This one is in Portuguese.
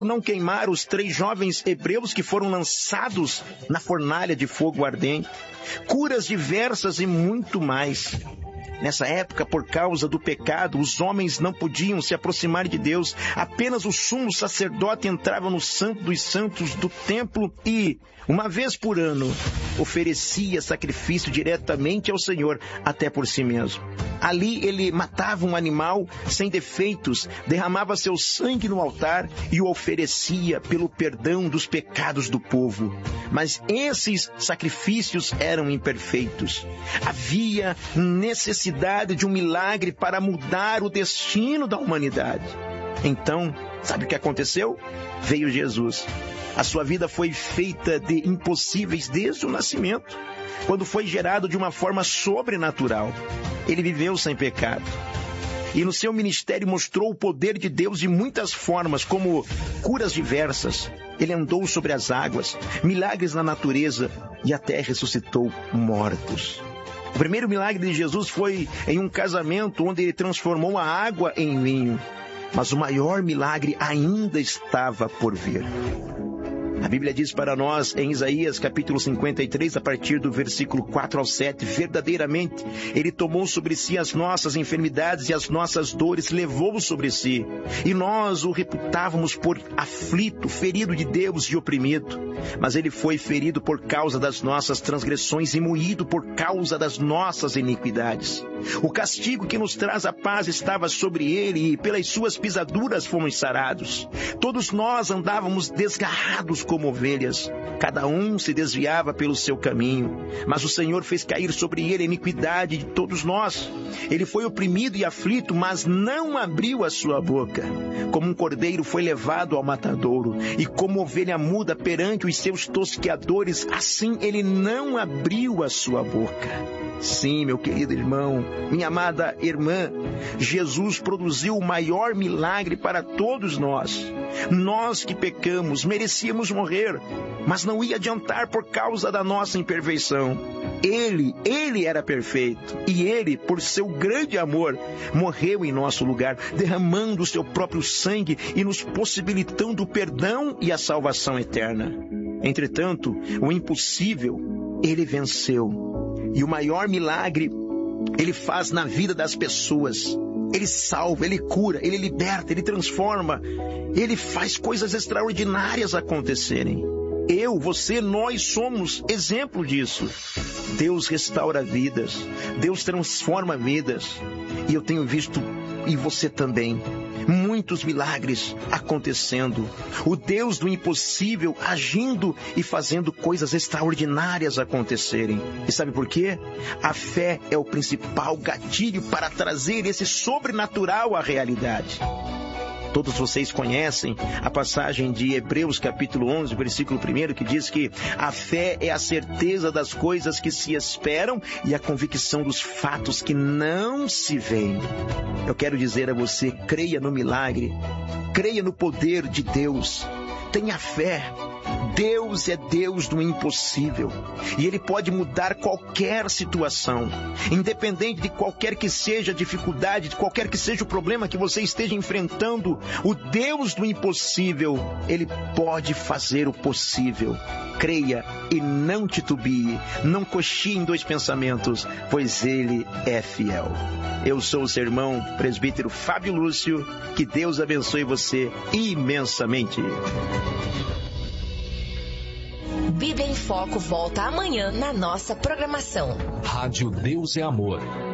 não queimar os 3 jovens hebreus que foram lançados na fornalha de fogo ardente, curas diversas e muito mais. Nessa época, por causa do pecado, os homens não podiam se aproximar de Deus. Apenas o sumo sacerdote entrava no Santo dos Santos do templo e, uma vez por ano, oferecia sacrifício diretamente ao Senhor, até por si mesmo. Ali ele matava um animal sem defeitos, derramava seu sangue no altar e o oferecia pelo perdão dos pecados do povo. Mas esses sacrifícios eram imperfeitos. Havia necessidade de um milagre para mudar o destino da humanidade. Então, sabe o que aconteceu? Veio Jesus. A sua vida foi feita de impossíveis desde o nascimento, quando foi gerado de uma forma sobrenatural. Ele viveu sem pecado. E no seu ministério mostrou o poder de Deus de muitas formas, como curas diversas. Ele andou sobre as águas, milagres na natureza e até ressuscitou mortos. O primeiro milagre de Jesus foi em um casamento onde ele transformou a água em vinho. Mas o maior milagre ainda estava por vir. A Bíblia diz para nós em Isaías capítulo 53, a partir do versículo 4 ao 7, verdadeiramente, Ele tomou sobre si as nossas enfermidades e as nossas dores levou sobre si. E nós o reputávamos por aflito, ferido de Deus e oprimido. Mas Ele foi ferido por causa das nossas transgressões e moído por causa das nossas iniquidades. O castigo que nos traz a paz estava sobre Ele e pelas suas pisaduras fomos sarados. Todos nós andávamos desgarrados como ovelhas, cada um se desviava pelo seu caminho, mas o Senhor fez cair sobre ele a iniquidade de todos nós. Ele foi oprimido e aflito, mas não abriu a sua boca. Como um cordeiro foi levado ao matadouro, e como ovelha muda perante os seus tosqueadores, assim ele não abriu a sua boca. Sim, meu querido irmão, minha amada irmã, Jesus produziu o maior milagre para todos nós. Nós que pecamos, merecíamos morrer, mas não ia adiantar por causa da nossa imperfeição. Ele era perfeito, e Ele, por seu grande amor, morreu em nosso lugar, derramando o seu próprio sangue e nos possibilitando o perdão e a salvação eterna. Entretanto, o impossível, Ele venceu. E o maior milagre Ele faz na vida das pessoas. Ele salva, Ele cura, Ele liberta, Ele transforma. Ele faz coisas extraordinárias acontecerem. Eu, você, nós somos exemplo disso. Deus restaura vidas. Deus transforma vidas. E eu tenho visto, e você também, muitos milagres acontecendo. O Deus do impossível agindo e fazendo coisas extraordinárias acontecerem. E sabe por quê? A fé é o principal gatilho para trazer esse sobrenatural à realidade. Todos vocês conhecem a passagem de Hebreus capítulo 11, versículo 1, que diz que a fé é a certeza das coisas que se esperam e a convicção dos fatos que não se veem. Eu quero dizer a você, creia no milagre, creia no poder de Deus, tenha fé. Deus é Deus do impossível e Ele pode mudar qualquer situação, independente de qualquer que seja a dificuldade, de qualquer que seja o problema que você esteja enfrentando. O Deus do impossível, Ele pode fazer o possível. Creia e não titubie, não cochie em dois pensamentos, pois Ele é fiel. Eu sou o seu irmão, presbítero Fábio Lúcio, que Deus abençoe você imensamente. Bíblia em Foco volta amanhã na nossa programação. Rádio Deus é Amor.